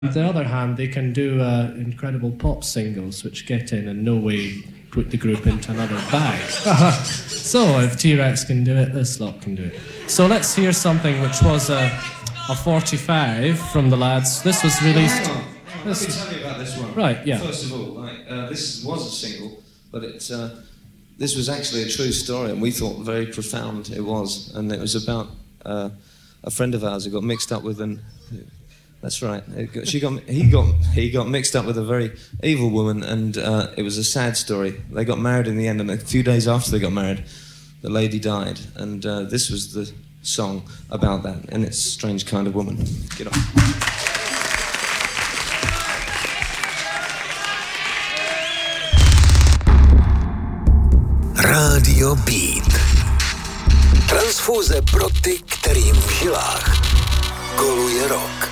On the other hand, they can do incredible pop singles which get in no way put the group into another bag. So if T-Rex can do it, this lot can do it. So let's hear something which was a 45 from the lads. This was released... Let me tell you about this one. Right, yeah. First of all, this was a single, but this was actually a true story, and we thought very profound it was. And it was about a friend of ours who got mixed up with an... That's right. He got mixed up with a very evil woman, and it was a sad story. They got married in the end, and a few days after they got married, the lady died. And this was the song about that, and it's Strange Kind of Woman. Get on. Radio Beat. Transfuze pro ty, kterým v žilách koluje rock.